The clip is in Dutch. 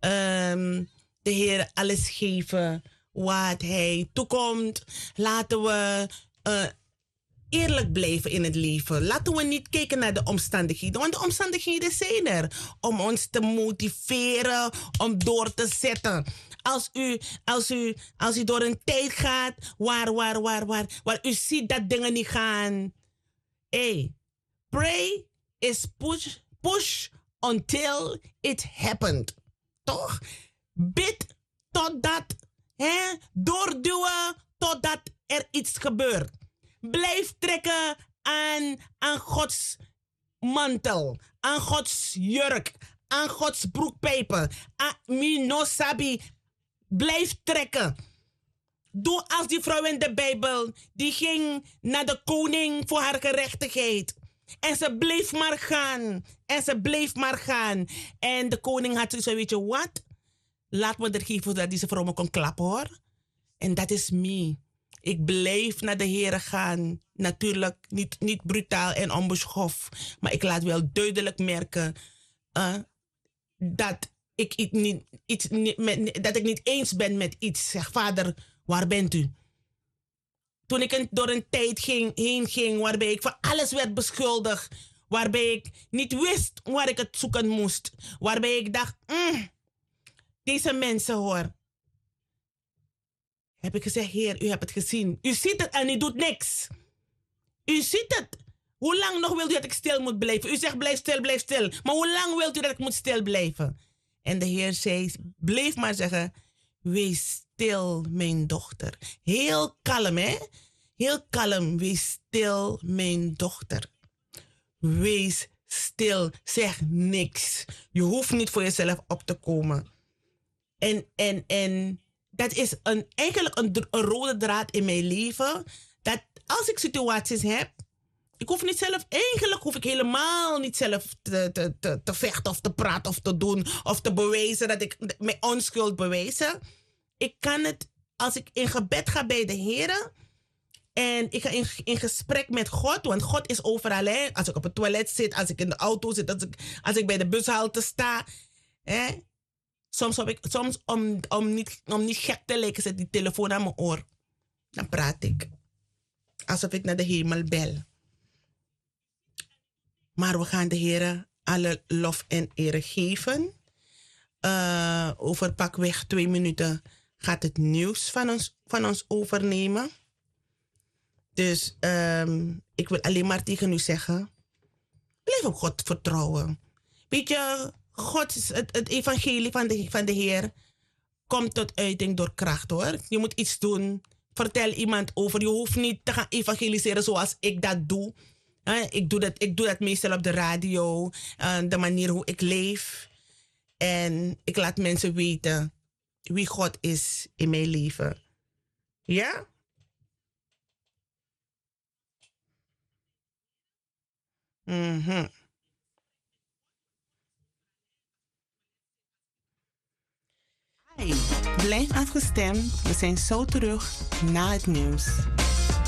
de Heer alles geven wat Hij toekomt. Laten we eerlijk blijven in het leven. Laten we niet kijken naar de omstandigheden. Want de omstandigheden zijn er om ons te motiveren om door te zetten. Als u door een tijd gaat waar u ziet dat dingen niet gaan. Hey, pray is push until it happened. Toch? Bid totdat, doorduwen totdat er iets gebeurt. Blijf trekken aan Gods mantel, aan Gods jurk, aan Gods broekpijpen. Minosabi, blijf trekken. Doe als die vrouw in de Bijbel, die ging naar de koning voor haar gerechtigheid. En ze bleef maar gaan. En ze bleef maar gaan. En de koning had zoiets, weet je wat? Laat me er geven dat deze vrouw me kon klappen, hoor. En dat is me. Ik bleef naar de Heere gaan. Natuurlijk niet brutaal en onbeschoft. Maar ik laat wel duidelijk merken dat ik niet eens ben met iets. Zeg, Vader, waar bent u? Toen ik door een tijd heen ging waarbij ik van alles werd beschuldigd. Waarbij ik niet wist waar ik het zoeken moest. Waarbij ik dacht, deze mensen, hoor. Heb ik gezegd, Heer, u hebt het gezien. U ziet het en u doet niks. U ziet het. Hoe lang nog wilt u dat ik stil moet blijven? U zegt, blijf stil. Maar hoe lang wilt u dat ik moet stil blijven? En de Heer zei, bleef maar zeggen, wees stil, mijn dochter. Heel kalm, hè? Heel kalm, wees stil, mijn dochter. Wees stil, zeg niks. Je hoeft niet voor jezelf op te komen. En dat is eigenlijk een rode draad in mijn leven. Dat als ik situaties heb, eigenlijk hoef ik helemaal niet zelf te vechten of te praten of te doen of te bewijzen dat ik mijn onschuld bewijzen. Ik kan het, als ik in gebed ga bij de Heer en ik ga in gesprek met God, want God is overal. Hè? Als ik op het toilet zit, als ik in de auto zit, als ik bij de bushalte sta. Hè? Soms om niet gek te lijken, zet die telefoon aan mijn oor. Dan praat ik. Alsof ik naar de hemel bel. Maar we gaan de Heer alle lof en eer geven. Over pakweg 2 minuten gaat het nieuws van ons overnemen. Dus ik wil alleen maar tegen u zeggen, blijf op God vertrouwen. Weet je, het evangelie van de Heer komt tot uiting door kracht, hoor. Je moet iets doen. Vertel iemand over. Je hoeft niet te gaan evangeliseren zoals ik dat doe. Ik doe dat meestal op de radio. De manier hoe ik leef. En ik laat mensen weten wie God is in mijn leven. Ja? Mhm. Hey, blijf afgestemd. We zijn zo terug na het nieuws.